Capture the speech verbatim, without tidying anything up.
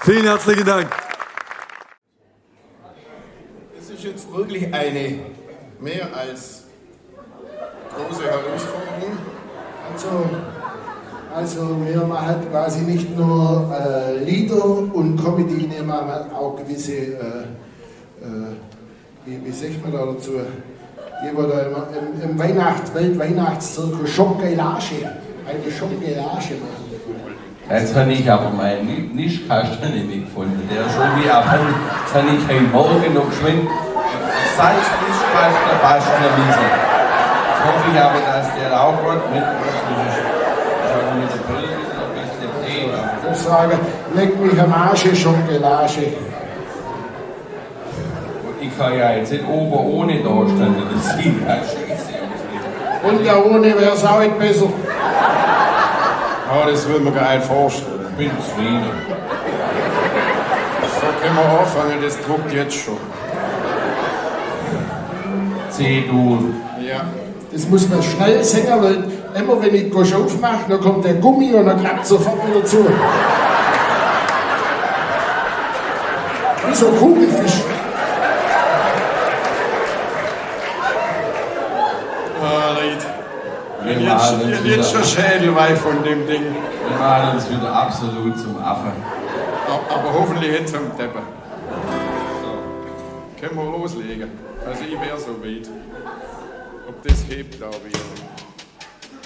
Vielen herzlichen Dank. Es ist jetzt wirklich eine mehr als große Herausforderung. Also, also wir machen quasi nicht nur äh, Lieder und Comedy, wir machen auch gewisse, äh, äh, wie, wie sagt man da dazu, wie wir da immer im, im Weihnacht, Weltweihnachtszirkus Schokolage, eine Schokolage machen. Jetzt habe ich aber meinen Nischkasten nicht gefunden. Der ist schon wie abhängig. Jetzt habe ich heute Morgen noch geschwind Salznischkasten Bastenerwiese. Jetzt hoffe ich aber, dass der auch gut mitmacht. Schon mit der Brille ein bisschen Tee. Ich sage, leck mich am Arsch, Schokolade. Ich kann ja jetzt nicht oben ohne da stehen. Das sieht ja scheiße aus. Und ja ohne wäre es auch nicht besser. Aber das will man gar nicht vorstellen. Ich bin zufrieden. So können wir anfangen, das druckt jetzt schon. C-Dur. Ja. Das muss man schnell singen, weil immer wenn ich Gosch aufmache, dann kommt der Gummi und dann klappt sofort wieder zu. Wie so ein Kugelfisch. Ah, Leid. Wir Jetzt, malen uns jetzt schon wieder, Schädel weit von dem Ding. wir malen uns wieder absolut zum Affen. Aber hoffentlich nicht zum Deppen. So. Können wir loslegen. Also ich wäre so weit. Ob das hebt, glaube ich.